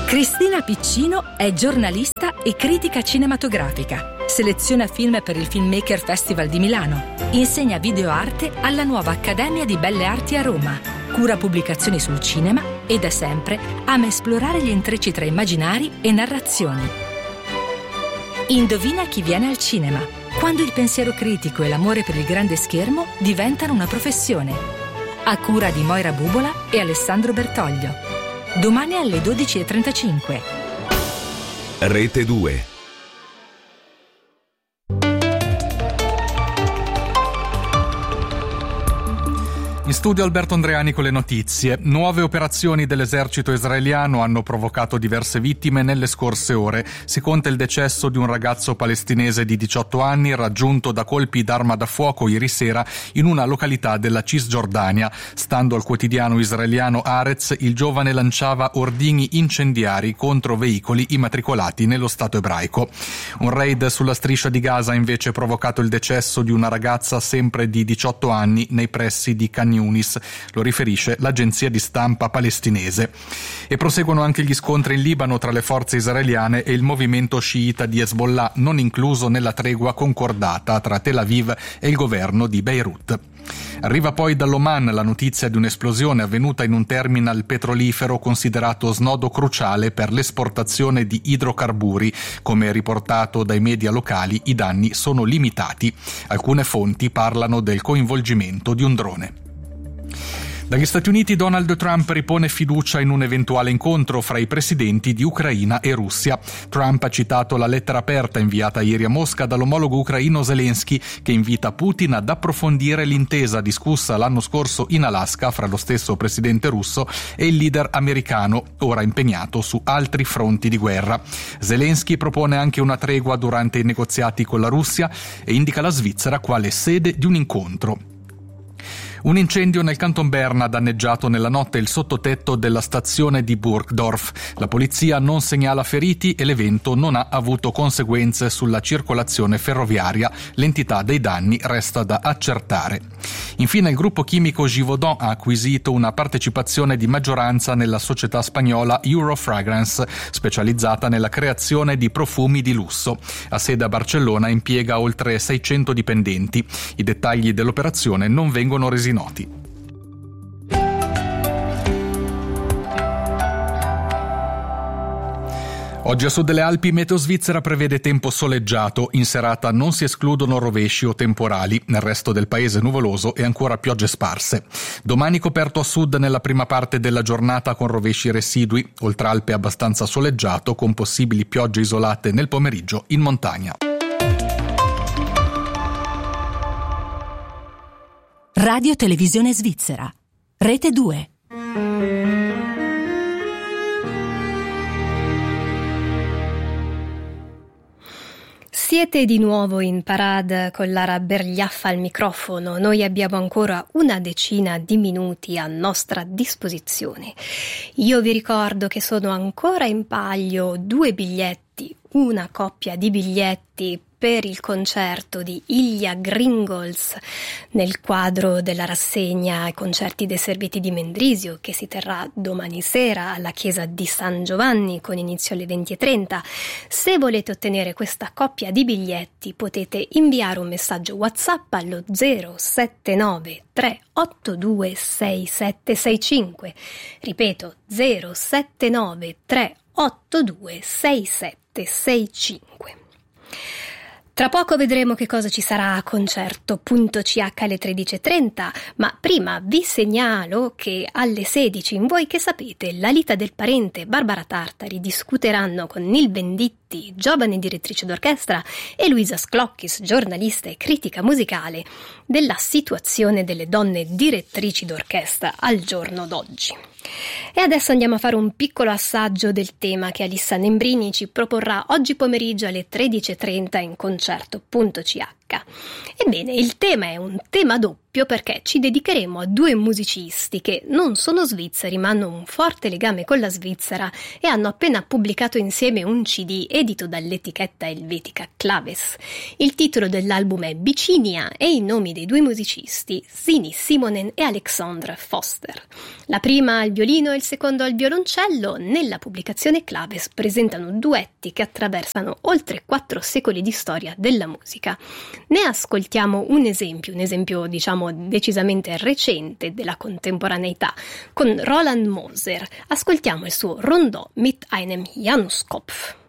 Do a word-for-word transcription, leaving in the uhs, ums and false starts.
Cristina Piccino è giornalista e critica cinematografica. Seleziona film per il Filmmaker Festival di Milano. Insegna videoarte alla nuova Accademia di Belle Arti a Roma. Cura pubblicazioni sul cinema e da sempre ama esplorare gli intrecci tra immaginari e narrazioni. Indovina chi viene al cinema, quando il pensiero critico e l'amore per il grande schermo diventano una professione. A cura di Moira Bubola e Alessandro Bertoglio. Domani alle dodici e trentacinque. Rete due. In studio Alberto Andreani con le notizie. Nuove operazioni dell'esercito israeliano hanno provocato diverse vittime nelle scorse ore. Si conta il decesso di un ragazzo palestinese di diciotto anni raggiunto da colpi d'arma da fuoco ieri sera in una località della Cisgiordania. Stando al quotidiano israeliano Haaretz, il giovane lanciava ordigni incendiari contro veicoli immatricolati nello Stato ebraico. Un raid sulla striscia di Gaza ha invece provocato il decesso di una ragazza sempre di diciotto anni nei pressi di Khan Yunis, lo riferisce l'agenzia di stampa palestinese. E proseguono anche gli scontri in Libano tra le forze israeliane e il movimento sciita di Hezbollah, non incluso nella tregua concordata tra Tel Aviv e il governo di Beirut. Arriva poi dall'Oman la notizia di un'esplosione avvenuta in un terminal petrolifero considerato snodo cruciale per l'esportazione di idrocarburi. Come riportato dai media locali, i danni sono limitati. Alcune fonti parlano del coinvolgimento di un drone. Dagli Stati Uniti Donald Trump ripone fiducia in un eventuale incontro fra i presidenti di Ucraina e Russia. Trump ha citato la lettera aperta inviata ieri a Mosca dall'omologo ucraino Zelensky, che invita Putin ad approfondire l'intesa discussa l'anno scorso in Alaska fra lo stesso presidente russo e il leader americano, ora impegnato su altri fronti di guerra. Zelensky propone anche una tregua durante i negoziati con la Russia e indica la Svizzera quale sede di un incontro. Un incendio nel Canton Berna ha danneggiato nella notte il sottotetto della stazione di Burgdorf. La polizia non segnala feriti e l'evento non ha avuto conseguenze sulla circolazione ferroviaria. L'entità dei danni resta da accertare. Infine il gruppo chimico Givaudan ha acquisito una partecipazione di maggioranza nella società spagnola Eurofragrance, specializzata nella creazione di profumi di lusso. Ha sede a Barcellona e impiega oltre seicento dipendenti. I dettagli dell'operazione non vengono resi noti. Oggi a sud delle Alpi meteo svizzera prevede tempo soleggiato, in serata non si escludono rovesci o temporali, nel resto del paese nuvoloso e ancora piogge sparse. Domani coperto a sud nella prima parte della giornata con rovesci residui, oltre Alpe abbastanza soleggiato con possibili piogge isolate nel pomeriggio in montagna. Radio Televisione Svizzera, Rete due. Siete di nuovo in parade con Lara Bergliaffa al microfono. Noi abbiamo ancora una decina di minuti a nostra disposizione. Io vi ricordo che sono ancora in palio due biglietti, una coppia di biglietti per il concerto di Ilya Gringols nel quadro della rassegna ai concerti dei Serviti di Mendrisio, che si terrà domani sera alla chiesa di San Giovanni con inizio alle venti e trenta. Se volete ottenere questa coppia di biglietti potete inviare un messaggio WhatsApp allo zero sette nove tre otto due sei sette sei cinque. Ripeto, zero sette nove tre otto due sei sette sei cinque. Tra poco vedremo che cosa ci sarà a concerto.ch alle tredici e trenta, ma prima vi segnalo che alle sedici in Voi che sapete, Lalita Del Parente e Barbara Tartari discuteranno con Nil Venditti, giovane direttrice d'orchestra, e Luisa Scloccchis, giornalista e critica musicale, della situazione delle donne direttrici d'orchestra al giorno d'oggi. E adesso andiamo a fare un piccolo assaggio del tema che Alissa Nembrini ci proporrà oggi pomeriggio alle tredici e trenta in concerto.ch. Ebbene, il tema è un tema doppio doppio perché ci dedicheremo a due musicisti che non sono svizzeri ma hanno un forte legame con la Svizzera e hanno appena pubblicato insieme un C D edito dall'etichetta elvetica Claves. Il titolo dell'album è Bicinia e i nomi dei due musicisti, Sini Simonen e Alexandre Foster. La prima al violino e il secondo al violoncello, nella pubblicazione Claves presentano duetti che attraversano oltre quattro secoli di storia della musica. Ne ascoltiamo un esempio, un esempio diciamo decisamente recente della contemporaneità, con Roland Moser. Ascoltiamo il suo Rondò mit einem Januskopf.